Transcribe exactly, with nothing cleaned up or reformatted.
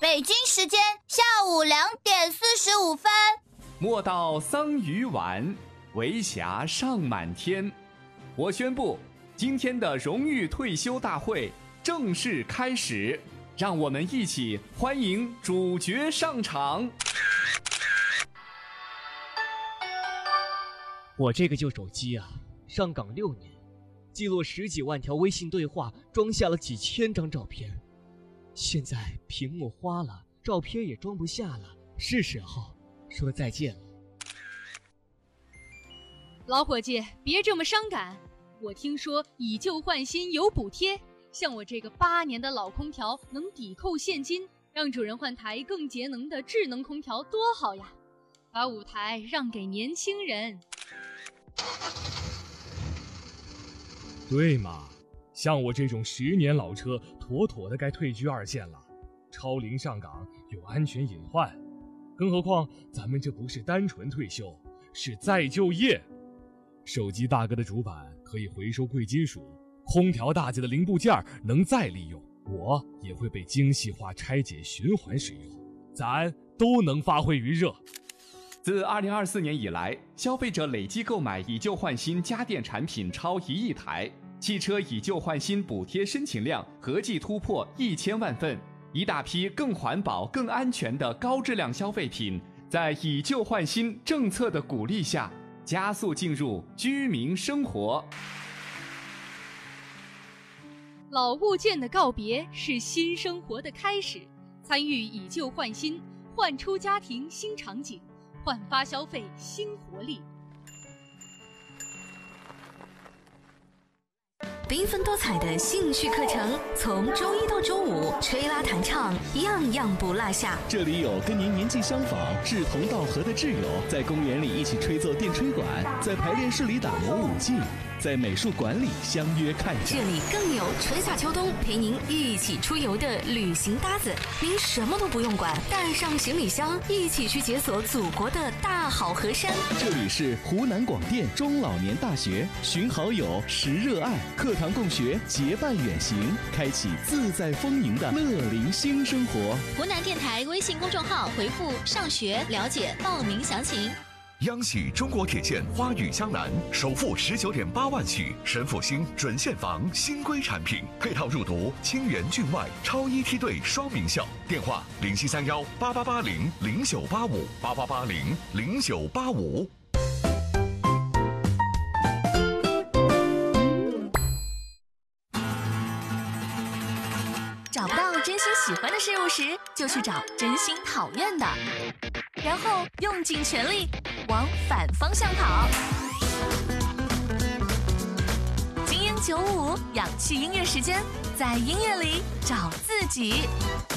北京时间下午两点四十五分。 莫道桑榆晚，为霞尚满天。我宣布，今天的荣誉退休大会正式开始，让我们一起欢迎主角上场。 我这个旧手机啊，上岗六年，记录十几万条微信对话，装下了几千张照片。现在屏幕花了，照片也装不下了，是时候说再见了。 老伙计，别这么伤感。我听说以旧换新有补贴，像我这个八年的老空调能抵扣现金，让主人换台更节能的智能空调多好呀！把舞台让给年轻人。 对嘛，像我这种十年老车，妥妥的该退居二线了。超龄上岗有安全隐患，更何况咱们这不是单纯退休，是再就业。手机大哥的主板可以回收贵金属，空调大姐的零部件能再利用，我也会被精细化拆解循环使用，咱都能发挥余热。 自二零二四年以来，消费者累计购买以旧换新家电产品超一亿台，汽车以旧换新补贴申请量合计突破一千万份，一大批更环保、更安全的高质量消费品，在以旧换新政策的鼓励下，加速进入居民生活。 老物件的告别是新生活的开始，参与以旧换新，焕出家庭新场景，焕发消费新活力。 缤纷多彩的兴趣课程，从周一到周五，吹拉弹唱，样样不落下。 这里有跟您年纪相仿、志同道合的挚友，在公园里一起吹奏电吹管，在排练室里打磨舞技，在美术馆里相约看展。 这里更有春夏秋冬陪您一起出游的旅行搭子，您什么都不用管，带上行李箱，一起去解锁祖国的大好河山。 这里是湖南广电中老年大学，寻好友，识热爱，课堂共学，结伴远行，开启自在丰盈的乐龄新生活。 湖南电台微信公众号回复上学了解报名详情。 央喜中国铁建花语江南首付十九点八万起，神复兴准现房新规产品，配套入读清源郡外超一梯队双名校。电话零七三幺八八八零零九八五八八八零零九八五。 找不到真心喜欢的事物时，就去找真心讨厌的，然后用尽全力往反方向跑。精英九五氧气音乐时间，在音乐里找自己。